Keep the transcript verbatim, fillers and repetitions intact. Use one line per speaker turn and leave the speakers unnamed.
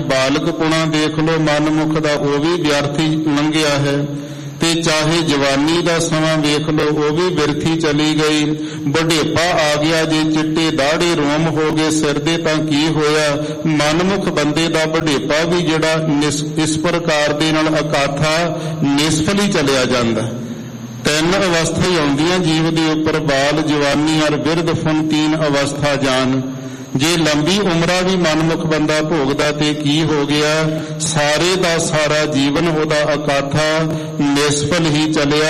ਬਾਲਕ ਪੁਣਾ ਦੇਖ ਲੋ, ਮਨਮੁਖ ਦਾ ਉਹ ਵੀ ਵਿਅਰਥੀ ਲੰਘਿਆ ਹੈ। ਤੇ ਚਾਹੇ ਜਵਾਨੀ ਦਾ ਸਮਾਂ ਵੇਖ ਲੋ, ਉਹ ਵੀ ਬਿਰਥੀ ਚਲੀ ਗਈ। ਬੁਢੇਪਾ ਆ ਗਿਆ ਜੇ, ਚਿੱਟੇ ਦਾੜੇ ਰੋਮ ਹੋ ਗਏ ਸਿਰ ਦੇ, ਤਾਂ ਕੀ ਹੋਇਆ? ਮਨਮੁਖ ਬੰਦੇ ਦਾ ਬੁਢੇਪਾ ਵੀ ਜਿਹੜਾ ਇਸ ਪ੍ਰਕਾਰ ਦੇ ਨਾਲ ਅਕਾਥਾ ਨਿਸਫਲ ਹੀ ਚਲਿਆ ਜਾਂਦਾ। ਤਿੰਨ ਅਵਸਥਾ ਹੀ ਆਉਂਦੀਆਂ ਜੀਵ ਦੇ ਉੱਪਰ, ਬਾਲ, ਜਵਾਨੀ ਔਰ ਬਿਰਧ ਫੁਨ, ਤੀਨ ਅਵਸਥਾ ਜਾਨ। ਜੇ ਲੰਬੀ ਉਮਰਾਂ ਵੀ ਮਨਮੁਖ ਬੰਦਾ ਭੋਗਦਾ ਤੇ ਕੀ ਹੋ ਗਿਆ? ਸਾਰੇ ਦਾ ਸਾਰਾ ਜੀਵਨ ਉਹਦਾ ਅਕਾਥਾ ਨਿਸਫਲ ਹੀ ਚਲਿਆ।